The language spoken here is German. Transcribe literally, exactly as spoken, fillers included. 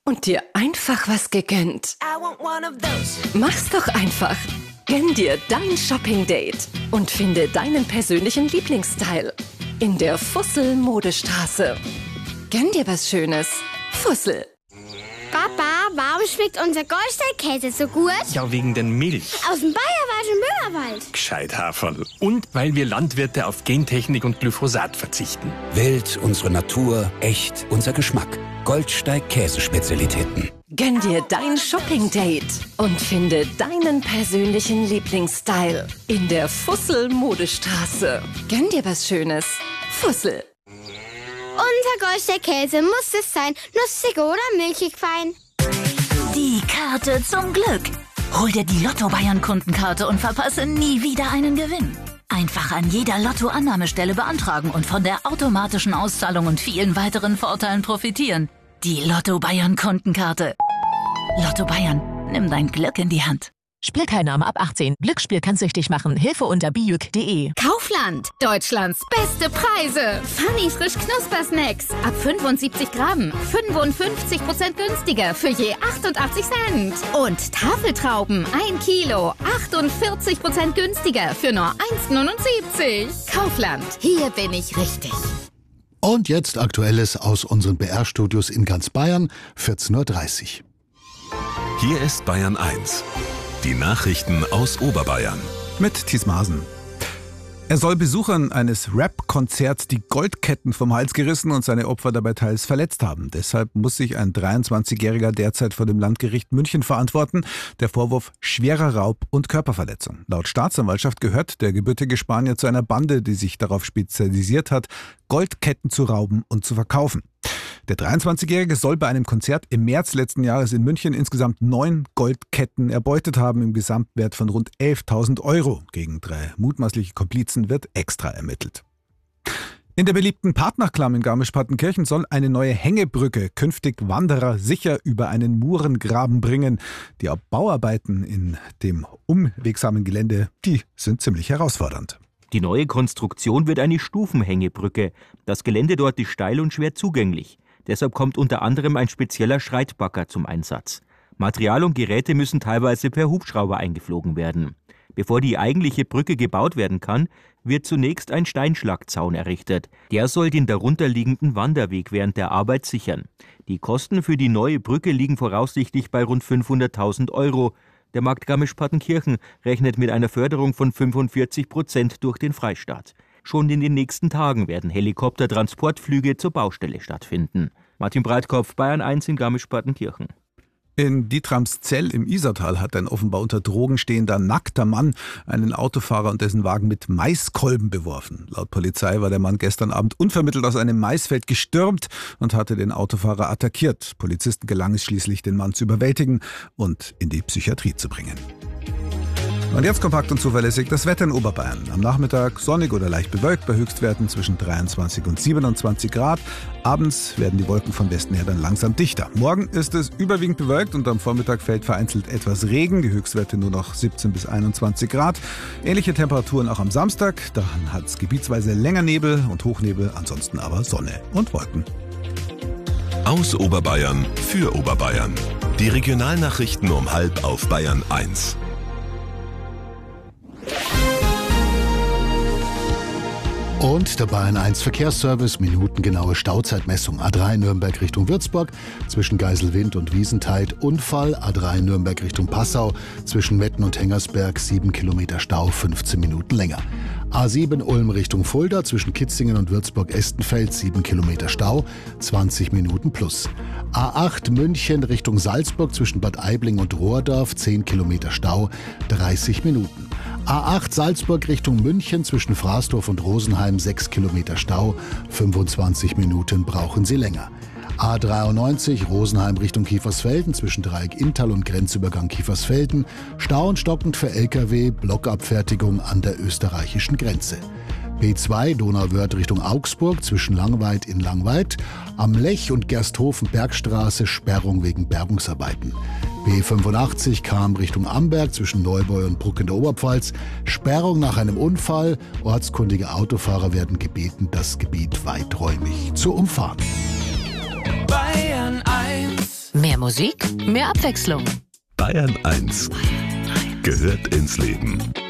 und dir einfach was gegönnt? Mach's doch einfach. Gönn dir dein Shopping-Date und finde deinen persönlichen Lieblingsstyle in der Fussel-Modestraße. Gönn dir was Schönes. Fussel. Papa, warum schmeckt unser Goldstein-Käse so gut? Ja, wegen den Milch. Aus dem Bayerwald und Möhrwald. Gescheit, Haferl. Und weil wir Landwirte auf Gentechnik und Glyphosat verzichten. Wild, unsere Natur, echt, unser Geschmack. Goldsteig-Käsespezialitäten. Gönn dir dein Shopping-Date und finde deinen persönlichen Lieblingsstyle in der Fussel-Modestraße. Gönn dir was Schönes. Fussel. Unser Goldstein-Käse muss es sein. Nussig oder milchig fein. Die Karte zum Glück. Hol dir die Lotto Bayern Kundenkarte und verpasse nie wieder einen Gewinn. Einfach an jeder Lotto-Annahmestelle beantragen und von der automatischen Auszahlung und vielen weiteren Vorteilen profitieren. Die Lotto Bayern Kundenkarte. Lotto Bayern, nimm dein Glück in die Hand. Spielteilnahme ab achtzehn. Glücksspiel kann süchtig machen. Hilfe unter bijuk punkt de. Kaufland. Deutschlands beste Preise. Funny frisch Knuspersnacks. Ab fünfundsiebzig Gramm. fünfundfünfzig Prozent günstiger für je achtundachtzig Cent. Und Tafeltrauben. ein Kilo. achtundvierzig Prozent günstiger für nur eins neunundsiebzig. Kaufland. Hier bin ich richtig. Und jetzt Aktuelles aus unseren B R-Studios in ganz Bayern. vierzehn Uhr dreißig. Hier ist Bayern eins. Die Nachrichten aus Oberbayern. Mit Thies Maaßen. Er soll Besuchern eines Rap-Konzerts die Goldketten vom Hals gerissen und seine Opfer dabei teils verletzt haben. Deshalb muss sich ein dreiundzwanzigjähriger derzeit vor dem Landgericht München verantworten. Der Vorwurf schwerer Raub und Körperverletzung. Laut Staatsanwaltschaft gehört der gebürtige Spanier zu einer Bande, die sich darauf spezialisiert hat, Goldketten zu rauben und zu verkaufen. Der dreiundzwanzigjährige soll bei einem Konzert im März letzten Jahres in München insgesamt neun Goldketten erbeutet haben, im Gesamtwert von rund elftausend Euro. Gegen drei mutmaßliche Komplizen wird extra ermittelt. In der beliebten Partnachklamm in Garmisch-Partenkirchen soll eine neue Hängebrücke künftig Wanderer sicher über einen Murengraben bringen. Die Bauarbeiten in dem unwegsamen Gelände, die sind ziemlich herausfordernd. Die neue Konstruktion wird eine Stufenhängebrücke. Das Gelände dort ist steil und schwer zugänglich. Deshalb kommt unter anderem ein spezieller Schreitbagger zum Einsatz. Material und Geräte müssen teilweise per Hubschrauber eingeflogen werden. Bevor die eigentliche Brücke gebaut werden kann, wird zunächst ein Steinschlagzaun errichtet. Der soll den darunterliegenden Wanderweg während der Arbeit sichern. Die Kosten für die neue Brücke liegen voraussichtlich bei rund fünfhunderttausend Euro. Der Markt Garmisch-Partenkirchen rechnet mit einer Förderung von fünfundvierzig Prozent durch den Freistaat. Schon in den nächsten Tagen werden Helikoptertransportflüge zur Baustelle stattfinden. Martin Breitkopf, Bayern eins in Garmisch-Partenkirchen. In Dietramszell im Isartal hat ein offenbar unter Drogen stehender nackter Mann einen Autofahrer und dessen Wagen mit Maiskolben beworfen. Laut Polizei war der Mann gestern Abend unvermittelt aus einem Maisfeld gestürmt und hatte den Autofahrer attackiert. Polizisten gelang es schließlich, den Mann zu überwältigen und in die Psychiatrie zu bringen. Und jetzt kompakt und zuverlässig das Wetter in Oberbayern. Am Nachmittag sonnig oder leicht bewölkt bei Höchstwerten zwischen dreiundzwanzig und siebenundzwanzig Grad. Abends werden die Wolken von Westen her dann langsam dichter. Morgen ist es überwiegend bewölkt und am Vormittag fällt vereinzelt etwas Regen. Die Höchstwerte nur noch siebzehn bis einundzwanzig Grad. Ähnliche Temperaturen auch am Samstag. Dann hat es gebietsweise länger Nebel und Hochnebel, ansonsten aber Sonne und Wolken. Aus Oberbayern für Oberbayern. Die Regionalnachrichten um halb auf Bayern eins. Und der Bayern eins Verkehrsservice, minutengenaue Stauzeitmessung. A drei Nürnberg Richtung Würzburg, zwischen Geiselwind und Wiesentheid Unfall. A drei Nürnberg Richtung Passau, zwischen Metten und Hengersberg sieben Kilometer Stau, fünfzehn Minuten länger. A sieben Ulm Richtung Fulda, zwischen Kitzingen und Würzburg-Estenfeld sieben Kilometer Stau, zwanzig Minuten plus. A acht München Richtung Salzburg, zwischen Bad Aibling und Rohrdorf zehn Kilometer Stau, dreißig Minuten. A acht Salzburg Richtung München, zwischen Fraßdorf und Rosenheim sechs Kilometer Stau, fünfundzwanzig Minuten brauchen Sie länger. A dreiundneunzig Rosenheim Richtung Kiefersfelden, zwischen Dreieck Inntal und Grenzübergang Kiefersfelden, Stau und stockend für L K W, Blockabfertigung an der österreichischen Grenze. B zwei Donauwörth Richtung Augsburg, zwischen Langweid in Langweid, am Lech und Gersthofen-Bergstraße Sperrung wegen Bergungsarbeiten. B fünfundachtzig Cham Richtung Amberg, zwischen Neubeu und Bruck in der Oberpfalz, Sperrung nach einem Unfall. Ortskundige Autofahrer werden gebeten, das Gebiet weiträumig zu umfahren. Bayern eins. Mehr Musik, mehr Abwechslung. Bayern eins gehört ins Leben.